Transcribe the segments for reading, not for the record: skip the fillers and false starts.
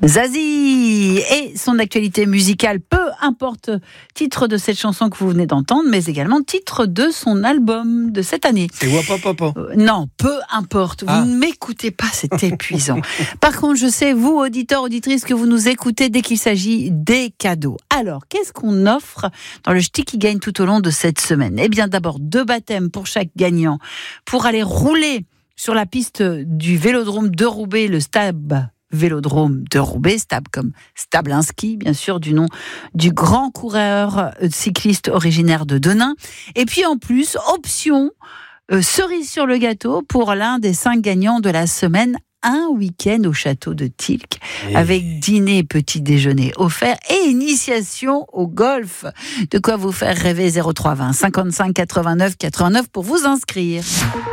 Zazie et son actualité musicale, peu importe titre de cette chanson que vous venez d'entendre, mais également titre de son album de cette année. C'est Wapapapa. Non, peu importe. Vous ne m'écoutez pas, c'est épuisant. Par contre, je sais, vous, auditeurs, auditrices, que vous nous écoutez dès qu'il s'agit des cadeaux. Alors, qu'est-ce qu'on offre dans le Ch'ti qui gagne tout au long de cette semaine ? Eh bien, d'abord, 2 baptêmes pour chaque gagnant pour aller rouler sur la piste du Vélodrome de Roubaix, le Stab Vélodrome de Roubaix, Stab comme Stablinski, bien sûr, du nom du grand coureur cycliste originaire de Denain. Et puis en plus, option, cerise sur le gâteau pour l'un des 5 gagnants de la semaine, un week-end au château de Tilk, avec dîner et petit déjeuner offert et initiation au golf. De quoi vous faire rêver. 0320 55 89 89 pour vous inscrire.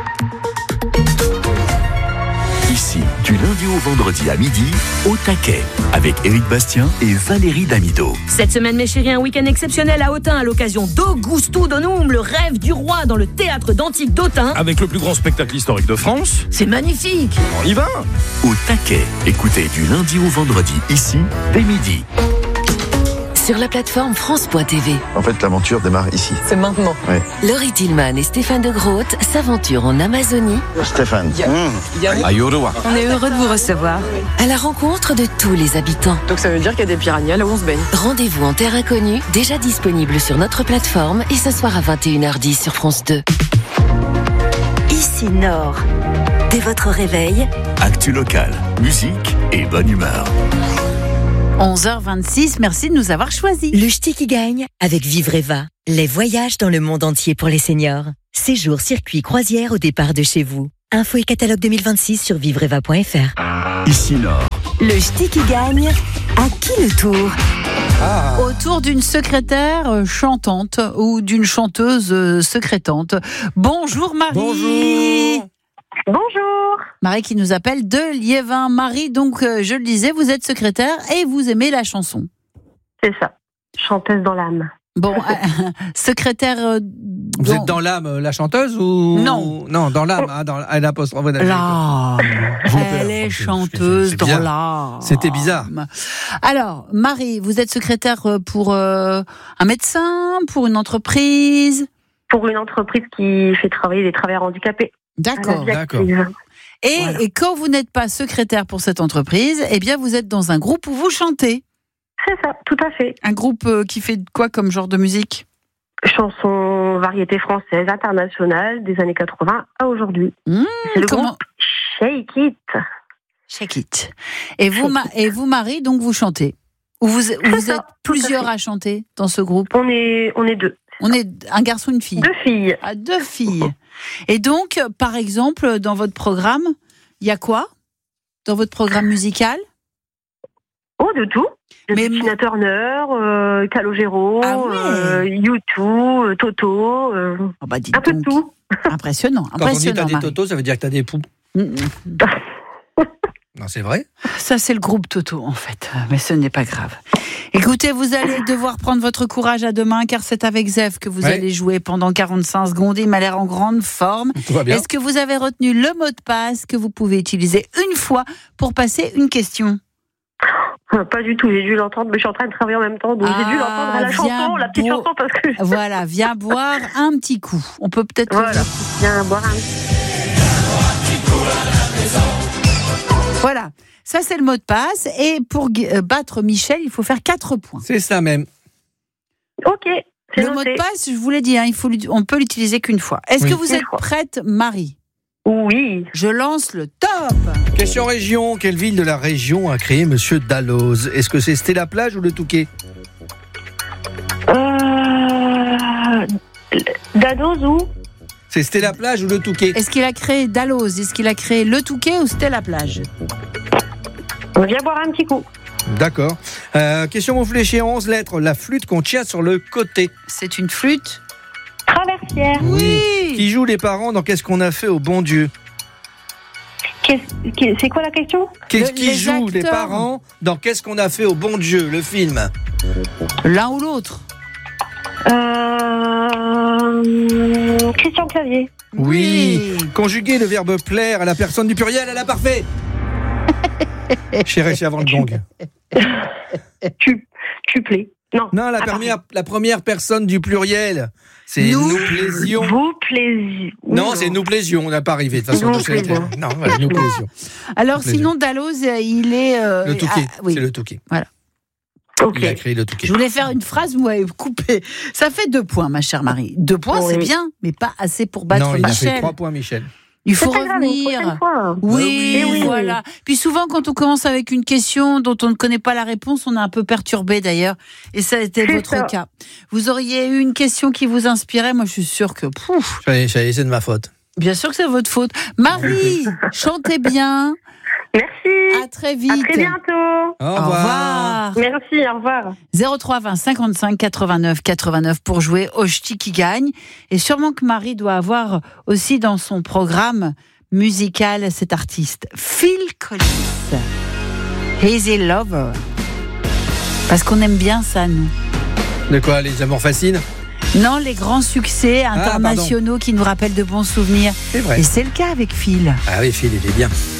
Ici, du lundi au vendredi à midi, au taquet, avec Éric Bastien et Valérie Damido. Cette semaine, mes chéris, un week-end exceptionnel à Autun à l'occasion d'Augusto Donum, le rêve du roi dans le théâtre d'Antique d'Autun. Avec le plus grand spectacle historique de France. C'est magnifique. On y va. Au taquet, écoutez du lundi au vendredi, ici, dès midi. Sur la plateforme France.tv. En fait, l'aventure démarre ici. C'est maintenant. Oui. Laurie Tillman et Stéphane de Groot s'aventurent en Amazonie. Stéphane. Ayoroa. On est heureux de vous recevoir. À la rencontre de tous les habitants. Donc ça veut dire qu'il y a des piranhas là où on se baigne. Rendez-vous en terre inconnue, déjà disponible sur notre plateforme et ce soir à 21h10 sur France 2. Ici Nord. Dès votre réveil, Actu locale, musique et bonne humeur. 11h26, merci de nous avoir choisis. Le Ch'ti qui gagne avec Vivreva, les voyages dans le monde entier pour les seniors. Séjour, circuit, croisière au départ de chez vous. Info et catalogue 2026 sur vivreva.fr. Ici Nord. Le Ch'ti qui gagne, à qui le tour ? Autour d'une secrétaire chantante ou d'une chanteuse secrétante. Bonjour Marie. Bonjour. Bonjour. Marie qui nous appelle de Liévin. Marie, donc je le disais, vous êtes secrétaire et vous aimez la chanson. C'est ça, chanteuse dans l'âme. Bon, secrétaire... Vous êtes dans l'âme, la chanteuse ou... Non. Non, dans l'âme, dans l'apostrophe. L'âme. Elle est chanteuse dans l'âme. C'était bizarre. Alors, Marie, vous êtes secrétaire pour un médecin, pour une entreprise ? Pour une entreprise qui fait travailler des travailleurs handicapés. D'accord. Voilà. Et quand vous n'êtes pas secrétaire pour cette entreprise, eh bien vous êtes dans un groupe où vous chantez. C'est ça, tout à fait. Un groupe qui fait quoi comme genre de musique ? Chansons, variété française, internationale, des années 80 à aujourd'hui. C'est le groupe Shake It. Shake It. Et vous Marie, donc vous chantez ? Ou vous êtes plusieurs à chanter dans ce groupe ? On est 2. On est un garçon, une fille. 2 filles. Ah, 2 filles. Et donc, par exemple, dans votre programme, il y a quoi ? Dans votre programme musical ? Oh, de tout. Tina Turner, Calogero, U2, Toto, un peu de tout. Impressionnant. Quand on dit t'as des Toto, ça veut dire que t'as des poux. Non, c'est vrai. Ça, c'est le groupe Toto, en fait. Mais ce n'est pas grave. Écoutez, vous allez devoir prendre votre courage à deux mains, car c'est avec Zef que vous allez jouer pendant 45 secondes. Il m'a l'air en grande forme. Tout va bien. Est-ce que vous avez retenu le mot de passe que vous pouvez utiliser une fois pour passer une question ? Pas du tout, j'ai dû l'entendre, mais je suis en train de travailler en même temps, donc j'ai dû l'entendre à la chanson, la petite chanson, parce que... Voilà, viens boire un petit coup. On peut peut-être... Voilà, viens boire un petit coup. Voilà, ça c'est le mot de passe, et pour battre Michel, il faut faire 4 points. C'est ça même. Ok, c'est le noté. mot de passe, je vous l'ai dit, on peut l'utiliser qu'une fois. Est-ce que vous êtes prête, Marie ? Oui. Je lance le top. Question région. Quelle ville de la région a créé Monsieur Dalloz ? Est-ce que c'est Stella Plage ou le Touquet ? Dalloz ou ? C'est Stella Plage ou le Touquet ? Est-ce qu'il a créé Dalloz ? Est-ce qu'il a créé le Touquet ou Stella Plage ? On vient boire un petit coup. D'accord. Question montfléchée, 11 lettres. La flûte qu'on tient sur le côté. C'est une flûte traversière. Oui. Qui joue les parents dans Qu'est-ce qu'on a fait au bon Dieu ? C'est quoi la question ? Qui joue les parents dans Qu'est-ce qu'on a fait au bon Dieu, le film ? L'un ou l'autre ? Christian Clavier. Oui. Conjuguer le verbe plaire à la personne du pluriel à l'imparfait. Chérie, avant le gong. Tuplé. Non, la première personne du pluriel. C'est nous plaisions. Vous plaisiez. Non, c'est nous plaisions. On n'a pas arrivé de toute façon. Non, voilà, nous plaisions. Alors sinon, Dalloz, il est... le Touquet, oui. c'est le Touquet. Voilà. Il a créé le Touquet. Je voulais faire une phrase, vous m'avez coupé. Ça fait 2 points, ma chère Marie. 2 points, c'est bien, mais pas assez pour battre Michel. Non, il a fait 3 points, Michel. Il faut revenir. Oui, voilà. Puis souvent, quand on commence avec une question dont on ne connaît pas la réponse, on est un peu perturbé d'ailleurs. Et ça a été votre cas. Vous auriez eu une question qui vous inspirait. Moi, je suis sûre que... C'est de ma faute. Bien sûr que c'est votre faute. Marie, chantez bien. Merci. À très vite. À très bientôt. Au revoir. Merci, au revoir. 03 20 55 89 89 pour jouer au Ch'ti qui gagne. Et sûrement que Marie doit avoir aussi dans son programme musical cet artiste, Phil Collins. Hazy Lover. Parce qu'on aime bien ça, nous. De quoi, les amours fascinent? Non, les grands succès internationaux qui nous rappellent de bons souvenirs. C'est vrai. Et c'est le cas avec Phil. Ah oui, Phil, il est bien.